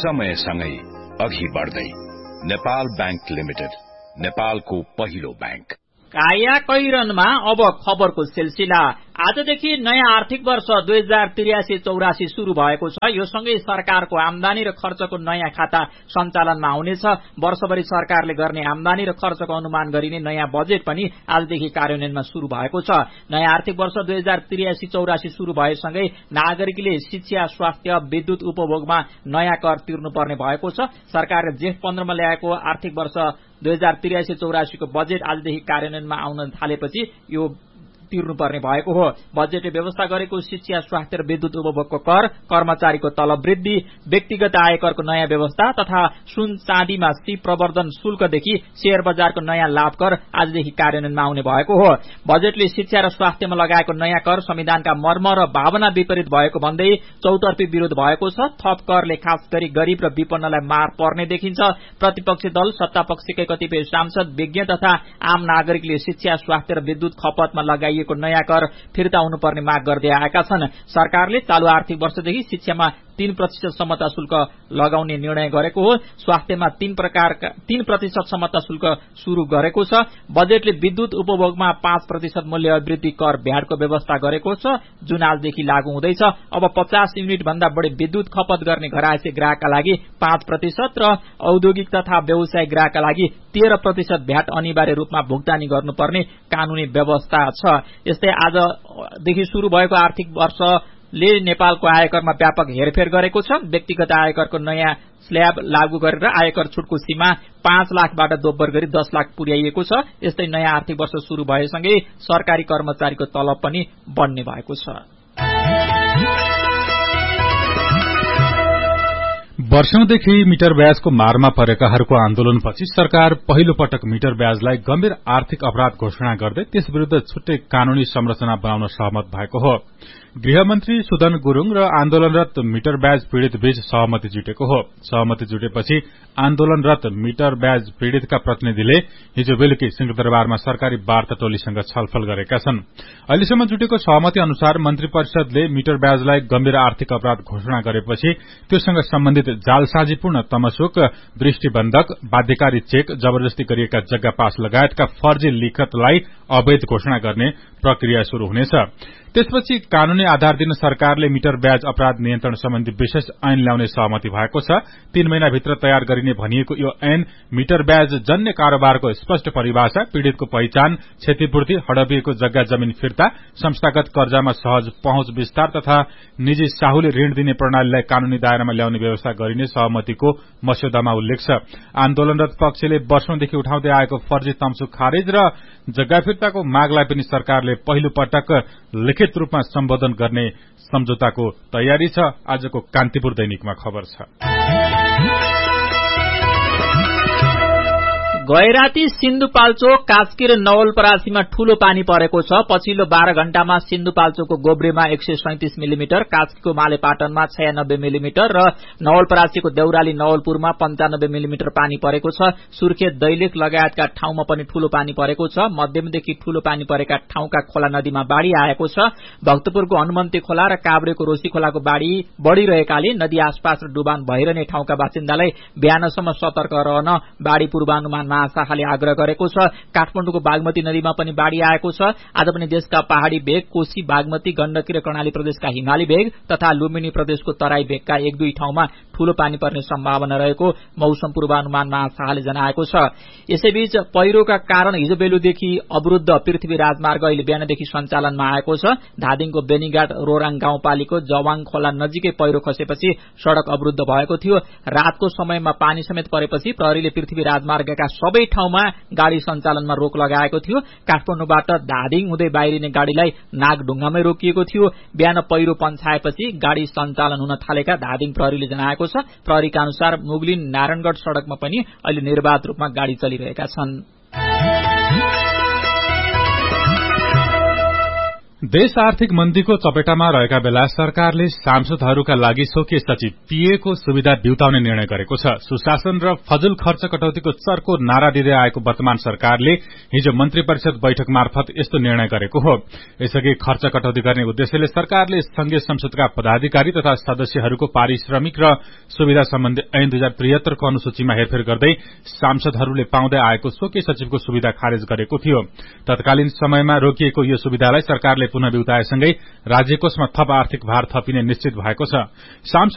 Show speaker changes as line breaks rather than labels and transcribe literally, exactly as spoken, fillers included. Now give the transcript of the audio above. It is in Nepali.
समयसँगै अघि बढ्दै नेपाल बैंक लिमिटेड, नेपालको पहिलो बैंक।
काया कैरनमा अब खबरको सिलसिला। आजदेखि नयाँ आर्थिक वर्ष दुई हजार त्रियासी चौरासी शुरू भएको छ। यो सँगै सरकारको आमदानी र खर्चको नयाँ खाता सञ्चालनमा आउनेछ। वर्षभरि सरकारले गर्ने आमदानी र खर्चको अनुमान गरिने नयाँ बजेट पनि आजदेखि कार्यान्वयनमा शुरू भएको छ। नयाँ आर्थिक वर्ष दुई हजार त्रियासी चौरासी शुरू भएसँगै नागरिकले शिक्षा, स्वास्थ्य, विद्युत उपभोगमा नयाँ कर तिर्नुपर्ने भएको छ। सरकारले जेठ पन्ध्रमा ल्याएको आर्थिक वर्ष दुई हजार त्रियासी चौरासीको बजेट आजदेखि कार्यान्वयनमा आउन थालेपछि यो तिर्नुपर्ने भएको हो। बजेटले व्यवस्था गरेको शिक्षा, स्वास्थ्य र विद्युत उपभोगको कर, कर्मचारीको तलब वृद्धि, व्यक्तिगत आयकरको नयाँ व्यवस्था तथा सुन चाँदीमा सी प्रवर्धन शुल्कदेखि शेयर बजारको नयाँ लाभ कर आजदेखि कार्यान्वयनमा आउने भएको हो। बजेटले शिक्षा र स्वास्थ्यमा लगाएको नयाँ कर संविधानका मर्म र भावना विपरीत भएको भन्दै चौतर्फी विरोध भएको छ। थप करले खास गरी गरीब र विपन्नलाई मार पर्ने देखिन्छ। प्रतिपक्षी दल, सत्तापक्षकै कतिपय सांसद, विज्ञ तथा आम नागरिकले शिक्षा, स्वास्थ्य र विद्युत खपतमा लगाइएको को नयाँ कर फिर्ता हुनुपर्ने माग गर्दै आएका छन्। सरकारले चालू आर्थिक वर्षदेखि शिक्षामा तीन प्रतिशत समता शुल्क लगाउने निर्णय गरेको हो। स्वास्थ्यमा तीन प्रकारका तीन प्रतिशत समता शुल्क शुरू गरेको छ। बजेटले विद्युत उपभोगमा पाँच प्रतिशत मूल्य वृद्धि कर भ्याटको व्यवस्था गरेको छ, जुन आजदेखि लागू हुँदैछ। अब पचास युनिट भन्दा बढी विद्युत खपत गर्ने घरायसी ग्राहकका लागि पाँच प्रतिशत र औद्योगिक तथा व्यवसायिक ग्राहकका लागि तेह्र प्रतिशत भ्याट अनिवार्य रूपमा भुक्तानी गर्नुपर्ने कानूनी व्यवस्था छ। यस्तै आजदेखि शुरू भएको आर्थिक वर्षले नेपालको आयकरमा व्यापक हेरफेर गरेको छ। व्यक्तिगत आयकरको नयाँ स्ल्याब लागू गरेर आयकर छुटको सीमा पाँच लाखबाट दोब्बर गरी दस लाख पुर्याइएको छ। यस्तै नयाँ आर्थिक वर्ष शुरू भएसँगै सरकारी कर्मचारीको तलब पनि बढ्ने भएको छ।
वर्षौंदेखि मिटर ब्याजको मारमा परेकाहरूको आन्दोलनपछि सरकार पहिलो पटक मिटर ब्याजलाई गम्भीर आर्थिक अपराध घोषणा गर्दै त्यस विरूद्ध छुट्टै कानूनी संरचना बनाउन सहमत भएको हो। गृहमन्त्री सुदन गुरूङ र आन्दोलनरत मिटर ब्याज पीड़ित बीच सहमति जुटेको हो। सहमति जुटेपछि आन्दोलनरत मिटर ब्याज पीड़ितका प्रतिनिधिले हिजो बेलुकी सिंहदरबारमा सरकारी वार्ता टोलीसँग छलफल गरेका छन्। अहिलेसम्म जुटेको सहमति अनुसार मन्त्री परिषदले मिटर ब्याजलाई गम्भीर आर्थिक अपराध घोषणा गरेपछि त्योसँग सम्बन्धित जालसाजीपूर्ण तमसुक, दृष्टिबन्धक, बाध्यकारी चेक, जबरजस्ती गरिएका जग्गा पास लगायतका फर्जी लिखतलाई अवैध घोषणा गर्ने प्रक्रिया शुरू हुनेछ। त्यसपछि कानूनी आधार दिन सरकारले मिटर ब्याज अपराध नियन्त्रण सम्बन्धी विशेष ऐन ल्याउने सहमति भएको छ। तीन महिनाभित्र तयार गरिने भनिएको यो ऐन मिटर ब्याज जन्य कारोबारको स्पष्ट परिभाषा, पीड़ितको पहिचान, क्षतिपूर्ति, हडपिएको जग्गा जमिन फिर्ता, संस्थागत कर्जामा सहज पहुँच विस्तार तथा निजी साहुले ऋण दिने प्रणालीलाई कानूनी दायरामा ल्याउने व्यवस्था गरिने सहमतिको मस्यौदामा उल्लेख छ। आन्दोलनरत पक्षले वर्षौंदेखि उठाउँदै आएको फर्जी तमसुक खारेज र जग्गा फिर्ताको मागलाई पनि सरकारले पहिलो पटक लिखित रूपमा सम्बोधन गर्ने सम्झौताको तयारी छ। आजको कान्तिपुर दैनिकमा खबर छ।
गैराती, सिन्धुपाल्चोक, कास्की र नवलपरासीमा ठूलो पानी परेको छ। पछिल्लो बाह्र घण्टामा सिन्धुपाल्चोकको गोब्रेमा एक सय सैंतिस मिलिमिटर, कास्कीको मालेपाटनमा छयानब्बे मिलिमिटर र नवलपरासीको देउराली नवलपुरमा पञ्चानब्बे मिलिमिटर पानी परेको छ। सुर्खेत, दैलेख लगायतका ठाउँमा पनि ठूलो पानी परेको छ। मध्यमदेखि ठूलो पानी परेका ठाउँका खोला नदीमा बाढ़ी आएको छ। भक्तपुरको हनुमन्ती खोला र काभ्रेको रोशी खोलाको बाढ़ी बढ़िरहेकाले नदी आसपास र डुबान भइरहने ठाउँका बासिन्दालाई बिहानसम्म सतर्क रहन बाढ़ी पूर्वानुमान महाशाखाले आग्रह गरेको छ। काठमाडौँको बागमती नदीमा पनि बाढ़ी आएको छ। आज पनि देशका पहाड़ी भेग, कोशी, बागमती, गण्डकी र कर्णाली प्रदेशका हिमाली भेग तथा लुम्बिनी प्रदेशको तराई भेगका एक दुई ठाउँमा ठूलो पानी पर्ने सम्भावना रहेको मौसम पूर्वानुमान महाशाखाले जनाएको छ। यसैबीच पहिरोका कारण हिजो बेलुदेखि अवरुद्ध पृथ्वी राजमार्ग अहिले बिहानदेखि सञ्चालनमा आएको छ। धादिङको बेनीघाट रोराङ गाउँपालिको जवाङ खोला नजिकै पहिरो खसेपछि सड़क अवरुद्ध भएको थियो। रातको समयमा पानी समेत परेपछि प्रहरीले पृथ्वी राजमार्गका सबै ठाउँमा गाड़ी सञ्चालनमा रोक लगाएको थियो। काठमाडौँबाट धादिङ हुँदै बाहिरिने गाड़ीलाई नागढुङ्गामै रोकिएको थियो। बिहान पहिरो पन्छाएपछि गाड़ी सञ्चालन हुन थालेका धादिङ प्रहरीले जनाएको छ। प्रहरीका अनुसार मुगलिन नारायणगढ़ सड़कमा पनि अहिले निर्वाध रूपमा गाड़ी चलिरहेका छन्।
देश आर्थिक मन्दीको चपेटामा रहेका बेला सरकारले सांसदहरूका लागि स्वकीय सचिव पीए को सुविधा बिउताउने निर्णय गरेको छ। सुशासन र फजुल खर्च कटौतीको चर्को नारा दिँदै आएको वर्तमान सरकारले हिजो मन्त्री परिषद बैठक मार्फत यस्तो निर्णय गरेको हो। यसअघि खर्च कटौती गर्ने उद्देश्यले सरकारले संघीय संसदका पदाधिकारी तथा सदस्यहरूको पारिश्रमिक र सुविधा सम्बन्धी ऐन दुई हजार त्रिहत्तरको अनुसूचीमा हेरफेर गर्दै सांसदहरूले पाउँदै आएको स्वकीय सचिवको सुविधा खारेज गरेको थियो। तत्कालीन समयमा रोकिएको यो सुविधालाई सरकारले पुनः बिउताएसँगै राज्य कोषमा थप आर्थिक भार थपिने निश्चित भएको छ।